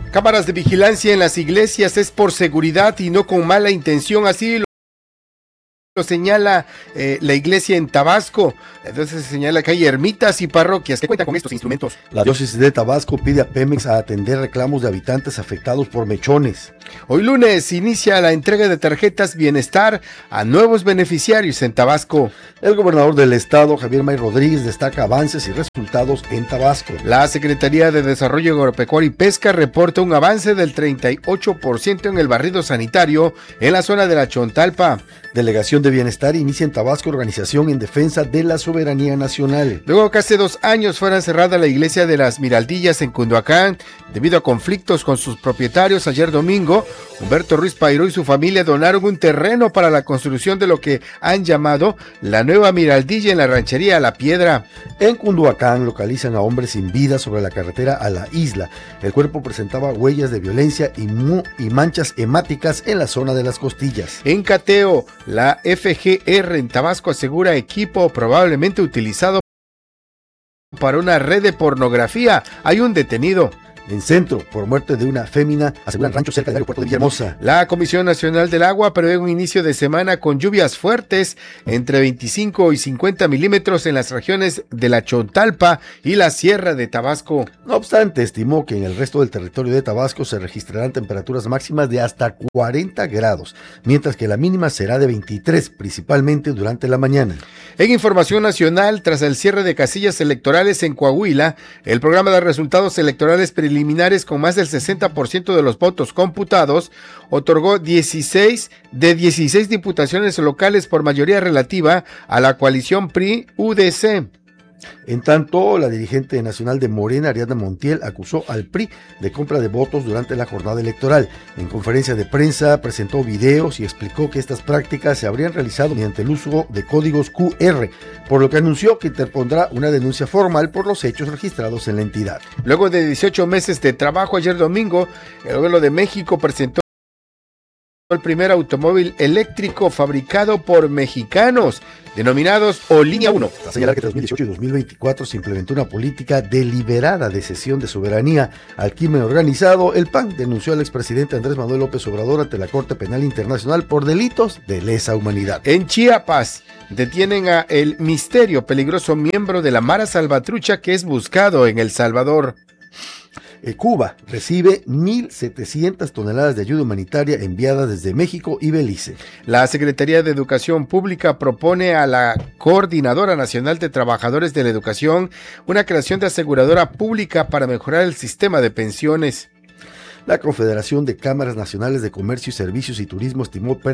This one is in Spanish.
Cámaras de vigilancia en las iglesias es por seguridad y no con mala intención, así lo señala la iglesia en Tabasco. Entonces se señala que hay ermitas y parroquias que cuentan con estos instrumentos. La diócesis de Tabasco pide a Pemex a atender reclamos de habitantes afectados por mechones. Hoy lunes inicia la entrega de tarjetas Bienestar a nuevos beneficiarios en Tabasco. El gobernador del estado, Javier May Rodríguez, destaca avances y resultados en Tabasco. La Secretaría de Desarrollo Agropecuario y Pesca reporta un avance del 38% en el barrido sanitario en la zona de la Chontalpa. Delegación de Bienestar inicia en Tabasco organización en defensa de la soberanía nacional. Luego que hace 2 años fuera cerrada la iglesia de las Miraldillas en Cunduacán, debido a conflictos con sus propietarios, ayer domingo, Humberto Ruiz Pairó y su familia donaron un terreno para la construcción de lo que han llamado la nueva Miraldilla en la ranchería La Piedra. En Cunduacán localizan a hombres sin vida sobre la carretera a la isla. El cuerpo presentaba huellas de violencia y manchas hemáticas en la zona de las costillas. En Cateo, la FGR en Tabasco asegura equipo probablemente utilizado para una red de pornografía. Hay un detenido. En Centro, por muerte de una fémina, aseguran rancho cerca del aeropuerto de Villahermosa. La Comisión Nacional del Agua prevé un inicio de semana con lluvias fuertes entre 25 y 50 milímetros en las regiones de la Chontalpa y la Sierra de Tabasco. No obstante, estimó que en el resto del territorio de Tabasco se registrarán temperaturas máximas de hasta 40 grados, mientras que la mínima será de 23, principalmente durante la mañana. En información nacional, tras el cierre de casillas electorales en Coahuila, el programa de resultados electorales preliminares con más del 60% de los votos computados otorgó 16 diputaciones locales por mayoría relativa a la coalición PRI-UDC. En tanto, la dirigente nacional de Morena, Ariadna Montiel, acusó al PRI de compra de votos durante la jornada electoral. En conferencia de prensa presentó videos y explicó que estas prácticas se habrían realizado mediante el uso de códigos QR, por lo que anunció que interpondrá una denuncia formal por los hechos registrados en la entidad. Luego de 18 meses de trabajo, ayer domingo, el gobierno de México presentó el primer automóvil eléctrico fabricado por mexicanos, denominados O Línea 1. Para señalar que entre 2018 y 2024 se implementó una política deliberada de cesión de soberanía al crimen organizado, el PAN denunció al expresidente Andrés Manuel López Obrador ante la Corte Penal Internacional por delitos de lesa humanidad. En Chiapas detienen a el misterio peligroso miembro de la Mara Salvatrucha que es buscado en El Salvador. Cuba recibe 1.700 toneladas de ayuda humanitaria enviada desde México y Belice. La Secretaría de Educación Pública propone a la Coordinadora Nacional de Trabajadores de la Educación una creación de aseguradora pública para mejorar el sistema de pensiones. La Confederación de Cámaras Nacionales de Comercio y Servicios y Turismo estimó